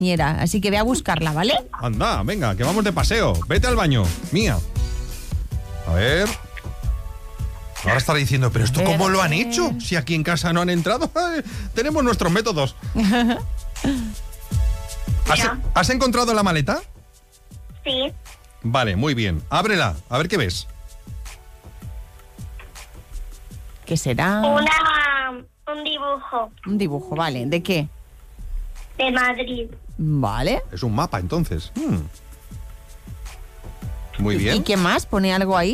Niera, así que ve a buscarla, ¿vale? Anda, venga, que vamos de paseo. Vete al baño, Mía. A ver. Ahora estará diciendo, ¿pero esto cómo lo han hecho? Si aquí en casa no han entrado. Tenemos nuestros métodos. ¿Has encontrado la maleta? Sí. Vale, muy bien. Ábrela, a ver qué ves. ¿Qué será? Un dibujo. Un dibujo, vale. ¿De qué? De Madrid. Vale. Es un mapa, entonces. Muy bien. ¿Y qué más? ¿Pone algo ahí?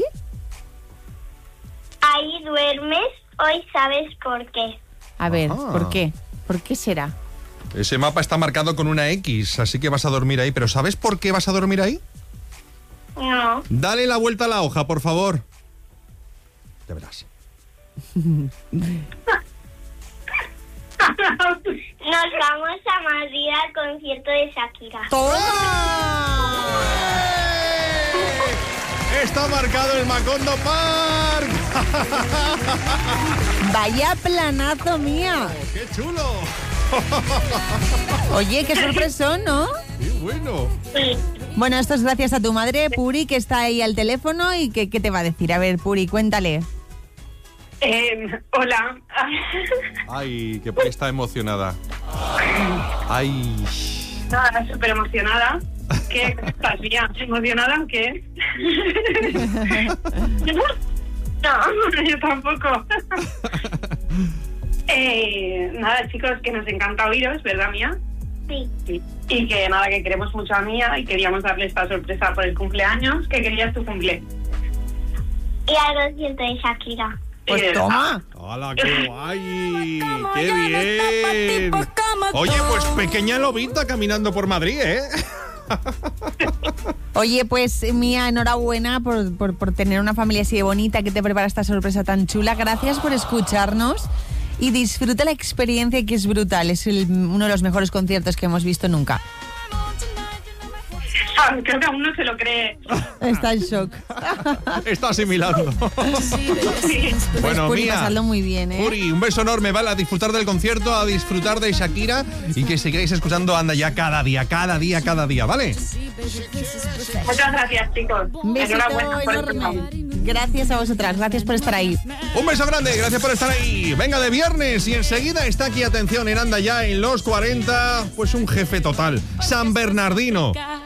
Ahí duermes, hoy sabes por qué. A ver, ¿por qué? ¿Por qué será? Ese mapa está marcado con una X, así que vas a dormir ahí. ¿Pero sabes por qué vas a dormir ahí? No. Dale la vuelta a la hoja, por favor. Ya verás. Nos vamos a Madrid al concierto de Shakira. ¡Toma! Está marcado el Macondo Park. Vaya planazo, Mía. ¡Qué chulo! Oye, qué sorpresón, ¿no? ¡Qué bueno! Sí. Bueno, esto es gracias a tu madre, Puri, que está ahí al teléfono y ¿qué te va a decir? A ver, Puri, cuéntale. Hola. Ay, que Puri está emocionada. Ay. Nada, súper emocionada. ¿Qué estás, Mía? ¿Emocionada en qué? No, yo tampoco. Nada, chicos, que nos encanta oíros, ¿verdad, Mía? Sí. Y que nada, que queremos mucho a Mía y queríamos darle esta sorpresa por el cumpleaños. ¿Qué querías tu cumple? Y al concierto de Shakira. Pues toma. ¡Hala, qué guay! ¡Qué bien! Oye, pues pequeña lobita caminando por Madrid, ¿eh? Oye, pues Mía, enhorabuena por tener una familia así de bonita que te prepara esta sorpresa tan chula. Gracias por escucharnos y disfruta la experiencia, que es brutal. Es uno de los mejores conciertos que hemos visto nunca. Creo que aún no se lo cree. Está en shock. Está asimilando. Bueno, Puri, Mía, pasadlo muy bien, ¿eh? Puri, un beso enorme, ¿vale? A disfrutar del concierto, a disfrutar de Shakira y que sigáis escuchando Anda Ya cada día, ¿vale? Muchas gracias, chicos. Un besito Enhorabuena por el enorme. Gracias a vosotras, gracias por estar ahí. Un beso grande, gracias por estar ahí. Venga, de viernes y enseguida está aquí, atención, en Anda Ya en los 40, pues un jefe total, San Bernardino.